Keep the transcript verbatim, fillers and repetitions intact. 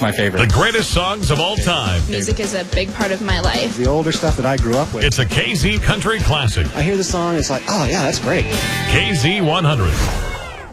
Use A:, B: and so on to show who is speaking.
A: my favorite.
B: The greatest songs of all time.
C: Music is a big part of my life.
D: The older stuff that I grew up with.
B: It's a K Z Country Classic.
D: I hear the song, it's like, oh, yeah, that's great.
B: K Z one hundred.